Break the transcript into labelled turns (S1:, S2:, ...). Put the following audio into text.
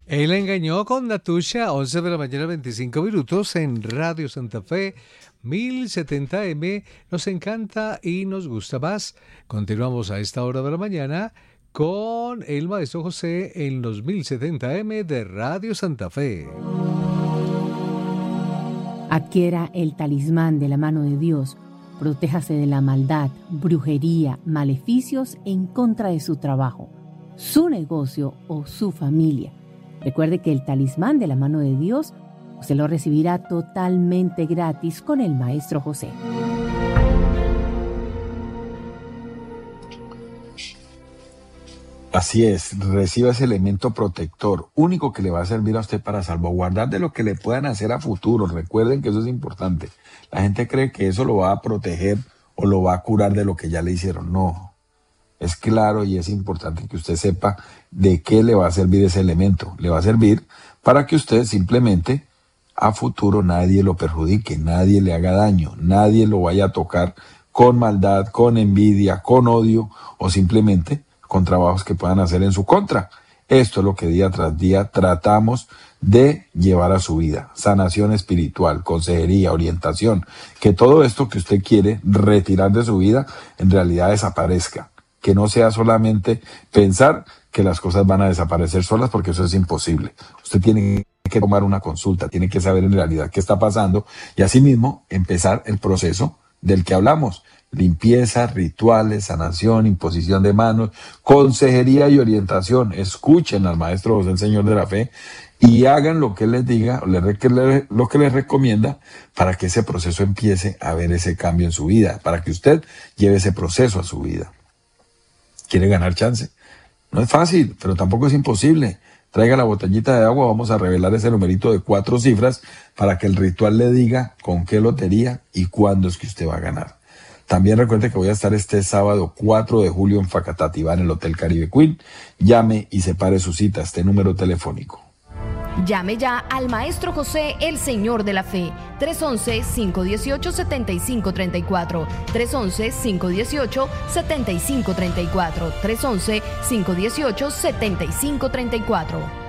S1: Él engañó con Natusha, 11 de la mañana, 25 minutos en Radio Santa Fe, 1070M. Nos encanta y nos gusta más. Continuamos a esta hora de la mañana con el Maestro José en los 1070M de Radio Santa Fe.
S2: Adquiera el talismán de la mano de Dios. Protéjase de la maldad, brujería, maleficios en contra de su trabajo, su negocio o su familia. Recuerde que el talismán de la mano de Dios se lo recibirá totalmente gratis con el Maestro José.
S3: Así es, reciba ese elemento protector, único que le va a servir a usted para salvaguardar de lo que le puedan hacer a futuro. Recuerden que eso es importante. La gente cree que eso lo va a proteger o lo va a curar de lo que ya le hicieron. No, es claro y es importante que usted sepa de qué le va a servir ese elemento. Le va a servir para que usted simplemente a futuro nadie lo perjudique, nadie le haga daño, nadie lo vaya a tocar con maldad, con envidia, con odio o simplemente con trabajos que puedan hacer en su contra. Esto es lo que día tras día tratamos de llevar a su vida. Sanación espiritual, consejería, orientación. Que todo esto que usted quiere retirar de su vida en realidad desaparezca. Que no sea solamente pensar que las cosas van a desaparecer solas, porque eso es imposible. Usted tiene que tomar una consulta, tiene que saber en realidad qué está pasando y asimismo empezar el proceso del que hablamos. Limpieza, rituales, sanación, imposición de manos, consejería y orientación. Escuchen al Maestro José, el Señor de la Fe, y hagan lo que él les diga, lo que les recomienda, para que ese proceso empiece a ver ese cambio en su vida, para que usted lleve ese proceso a su vida. ¿Quiere ganar chance? No es fácil, pero tampoco es imposible. Traiga la botellita de agua, vamos a revelar ese numerito de 4 cifras para que el ritual le diga con qué lotería y cuándo es que usted va a ganar. También recuerde que voy a estar este sábado 4 de julio en Facatativá, en el Hotel Caribe Queen. Llame y separe su cita, este número telefónico.
S4: Llame ya al Maestro José, el Señor de la Fe, 311-518-7534, 311-518-7534, 311-518-7534.